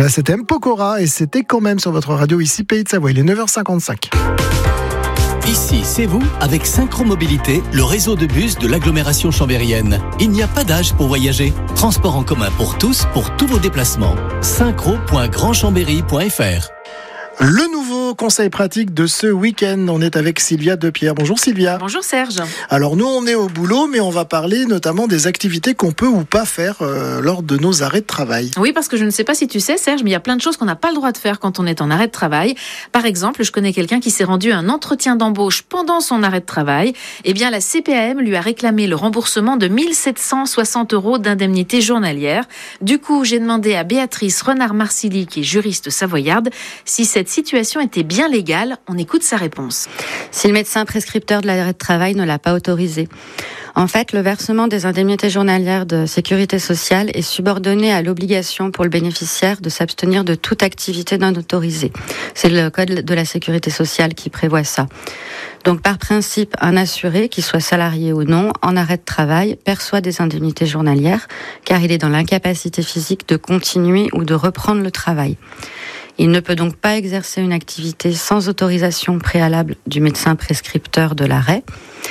Voilà, c'était M. Pokora et c'était quand même sur votre radio ici, Pays de Savoie. Il est 9h55. Ici, c'est vous avec Synchromobilité, le réseau de bus de l'agglomération chambérienne. Il n'y a pas d'âge pour voyager. Transport en commun pour tous vos déplacements. synchro.grandchambéry.fr. Le nouveau conseil pratique de ce week-end, on est avec Sylvia Depierre. Bonjour Sylvia. Bonjour Serge. Alors nous on est au boulot, mais on va parler notamment des activités qu'on peut ou pas faire lors de nos arrêts de travail. Oui, parce que je ne sais pas si tu sais Serge, mais il y a plein de choses qu'on n'a pas le droit de faire quand on est en arrêt de travail. Par exemple, je connais quelqu'un qui s'est rendu à un entretien d'embauche pendant son arrêt de travail. Eh bien la CPAM lui a réclamé le remboursement de 1 760 € d'indemnité journalière. Du coup, j'ai demandé à Béatrice Renard-Marsili, qui est juriste savoyarde, si cette situation était bien légale. On écoute sa réponse. Si le médecin prescripteur de l'arrêt de travail ne l'a pas autorisé. En fait, le versement des indemnités journalières de sécurité sociale est subordonné à l'obligation pour le bénéficiaire de s'abstenir de toute activité non autorisée. C'est le code de la sécurité sociale qui prévoit ça. Donc, par principe, un assuré, qu'il soit salarié ou non, en arrêt de travail, perçoit des indemnités journalières, car il est dans l'incapacité physique de continuer ou de reprendre le travail. Il ne peut donc pas exercer une activité sans autorisation préalable du médecin prescripteur de l'arrêt.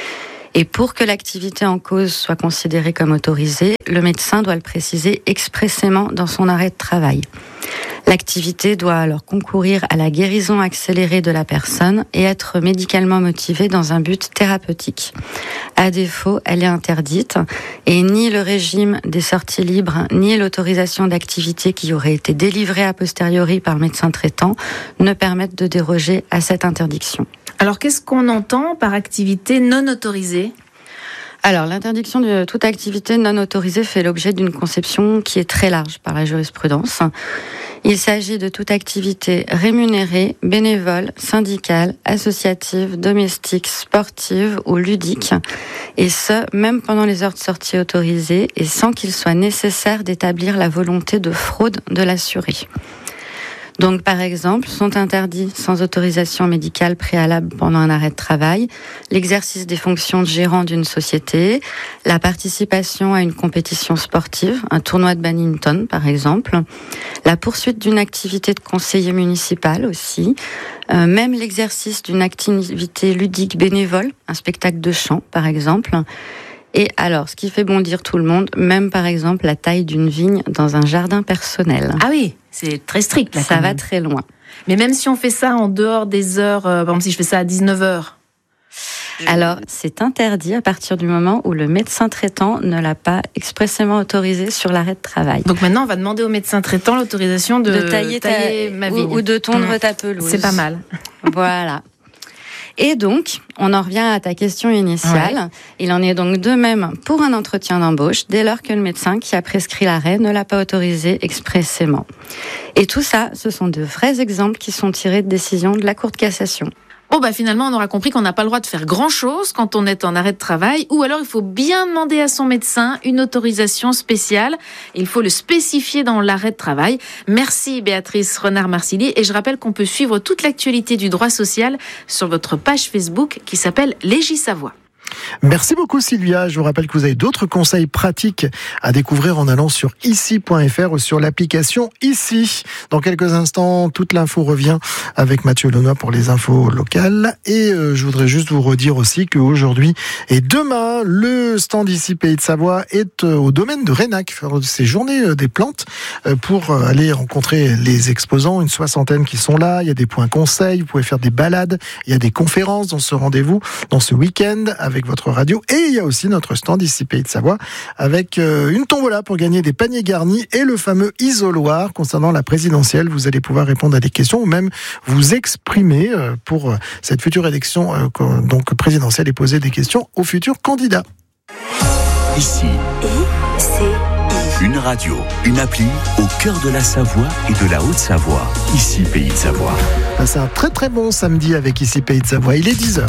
Et pour que l'activité en cause soit considérée comme autorisée, le médecin doit le préciser expressément dans son arrêt de travail. L'activité doit alors concourir à la guérison accélérée de la personne et être médicalement motivée dans un but thérapeutique. À défaut, elle est interdite et ni le régime des sorties libres ni l'autorisation d'activité qui aurait été délivrée a posteriori par le médecin traitant ne permettent de déroger à cette interdiction. Alors qu'est-ce qu'on entend par activité non autorisée ? Alors, l'interdiction de toute activité non autorisée fait l'objet d'une conception qui est très large par la jurisprudence. Il s'agit de toute activité rémunérée, bénévole, syndicale, associative, domestique, sportive ou ludique, et ce, même pendant les heures de sortie autorisées et sans qu'il soit nécessaire d'établir la volonté de fraude de l'assuré. Donc, par exemple, sont interdits sans autorisation médicale préalable pendant un arrêt de travail l'exercice des fonctions de gérant d'une société, la participation à une compétition sportive, un tournoi de badminton par exemple, la poursuite d'une activité de conseiller municipal aussi, même l'exercice d'une activité ludique bénévole, un spectacle de chant par exemple. Et alors, ce qui fait bondir tout le monde, même par exemple la taille d'une vigne dans un jardin personnel. Ah oui, c'est très strict là. Ça va très loin. Mais même si on fait ça en dehors des heures, par exemple si je fais ça à 19h. Alors, c'est interdit à partir du moment où le médecin traitant ne l'a pas expressément autorisé sur l'arrêt de travail. Donc maintenant, on va demander au médecin traitant l'autorisation de tailler ma vigne. Ou de tondre ta pelouse. C'est pas mal. Voilà. Et donc, on en revient à ta question initiale. Ouais. Il en est donc de même pour un entretien d'embauche, dès lors que le médecin qui a prescrit l'arrêt ne l'a pas autorisé expressément. Et tout ça, ce sont de vrais exemples qui sont tirés de décisions de la Cour de cassation. Bon, finalement, on aura compris qu'on n'a pas le droit de faire grand-chose quand on est en arrêt de travail, ou alors il faut bien demander à son médecin une autorisation spéciale. Il faut le spécifier dans l'arrêt de travail. Merci Béatrice Renard-Marsili, et je rappelle qu'on peut suivre toute l'actualité du droit social sur votre page Facebook qui s'appelle Légisavoie. Merci beaucoup Sylvia. Je vous rappelle que vous avez d'autres conseils pratiques à découvrir en allant sur ici.fr ou sur l'application Ici. Dans quelques instants, toute l'info revient avec Mathieu Lenoy pour les infos locales. Et je voudrais juste vous redire aussi qu'aujourd'hui et demain, le stand Ici Pays de Savoie est au domaine de Raynac, faire ces journées des plantes pour aller rencontrer les exposants, une 60aine qui sont là. Il y a des points conseils, vous pouvez faire des balades, il y a des conférences dans ce rendez-vous, dans ce week-end avec votre radio, et il y a aussi notre stand Ici Pays de Savoie avec une tombola pour gagner des paniers garnis et le fameux isoloir concernant la présidentielle. Vous allez pouvoir répondre à des questions ou même vous exprimer pour cette future élection donc présidentielle et poser des questions aux futurs candidats. Ici, une radio, une appli au cœur de la Savoie et de la Haute-Savoie. Ici Pays de Savoie. C'est un très très bon samedi avec Ici Pays de Savoie. Il est 10h.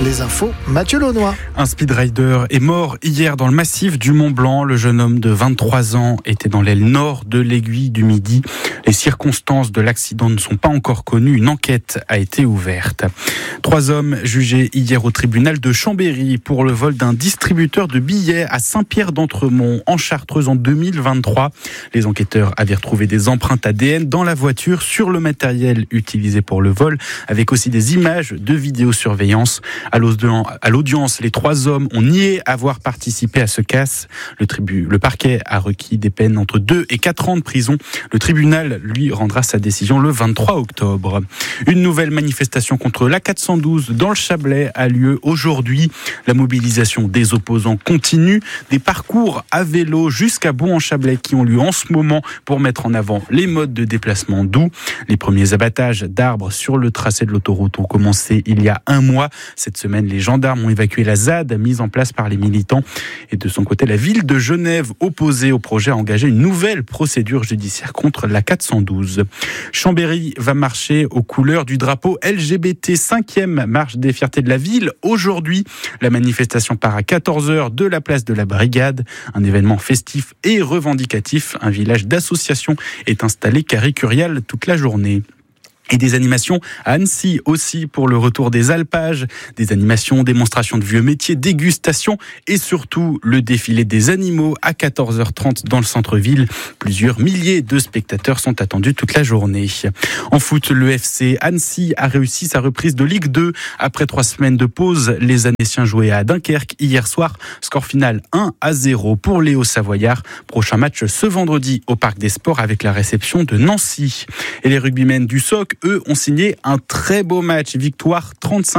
les infos, Mathieu Launois. Un speedrider est mort hier dans le massif du Mont-Blanc. Le jeune homme de 23 ans était dans l'aile nord de l'Aiguille du Midi. Les circonstances de l'accident ne sont pas encore connues. Une enquête a été ouverte. 3 hommes jugés hier au tribunal de Chambéry pour le vol d'un distributeur de billets à Saint-Pierre-d'Entremont en Chartreuse en 2023. Les enquêteurs avaient retrouvé des empreintes ADN dans la voiture sur le matériel utilisé pour le vol, avec aussi des images de vidéosurveillance. À l'audience, les 3 hommes ont nié avoir participé à ce casse. Le parquet a requis des peines entre 2 et 4 ans de prison. Le tribunal, lui, rendra sa décision le 23 octobre. Une nouvelle manifestation contre l'A412 dans le Chablais a lieu aujourd'hui. La mobilisation des opposants continue. Des parcours à vélo jusqu'à Bouan-en-Chablais qui ont lieu en ce moment pour mettre en avant les modes de déplacement doux. Les premiers abattages d'arbres sur le tracé de l'autoroute ont commencé il y a un mois. Cette semaine, les gendarmes ont évacué la ZAD mise en place par les militants. Et de son côté, la ville de Genève, opposée au projet, a engagé une nouvelle procédure judiciaire contre l'A412. Chambéry va marcher aux couleurs du drapeau LGBT, 5e marche des fiertés de la ville. Aujourd'hui, la manifestation part à 14h de la place de la Brigade. Un événement festif et revendicatif. Un village d'associations est installé carré Curial toute la journée. Et des animations à Annecy aussi pour le retour des alpages, des animations, démonstrations de vieux métiers, dégustations et surtout le défilé des animaux à 14h30 dans le centre-ville. Plusieurs milliers de spectateurs sont attendus toute la journée. En foot, le FC Annecy a réussi sa reprise de Ligue 2. Après 3 semaines de pause, les Annéciens jouaient à Dunkerque hier soir. Score final 1-0 pour les Hauts-Savoyards. Prochain match ce vendredi au Parc des Sports avec la réception de Nancy. Et les rugbymen du SOC, eux, ont signé un très beau match. Victoire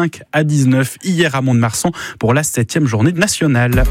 35-19 hier à Mont-de-Marsan pour la 7e journée nationale.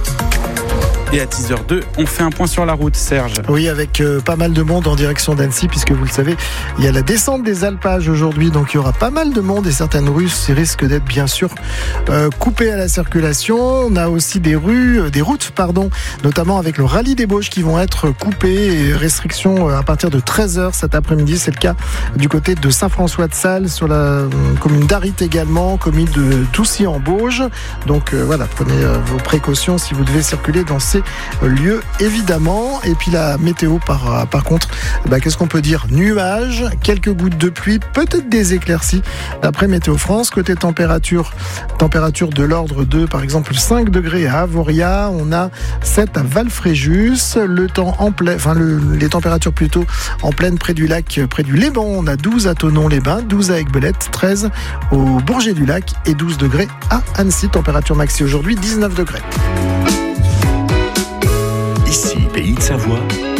Et à 10h02, on fait un point sur la route, Serge. Oui, avec pas mal de monde en direction d'Annecy, puisque vous le savez, il y a la descente des alpages aujourd'hui, donc il y aura pas mal de monde et certaines rues risquent d'être bien sûr coupées à la circulation. On a aussi des routes, notamment avec le rallye des Bauges qui vont être coupées et restrictions à partir de 13h cet après-midi. C'est le cas du côté de Saint-François-de-Sales, sur la commune d'Arrit également, commune de Toussy-en-Bauges. Donc voilà, prenez vos précautions si vous devez circuler dans ces lieux évidemment. Et puis la météo par contre, qu'est-ce qu'on peut dire? Nuages, quelques gouttes de pluie, peut-être des éclaircies d'après Météo France. Côté température de l'ordre de par exemple 5 degrés à Avoria, on a 7 à Valfréjus, les températures plutôt en plaine près du lac, près du Léman, on a 12 à Thonon-les-Bains, 12 à Aiguebelette, 13 au Bourget du Lac et 12 degrés à Annecy. Température maxi aujourd'hui 19 degrés. Ici, Pays de Savoie,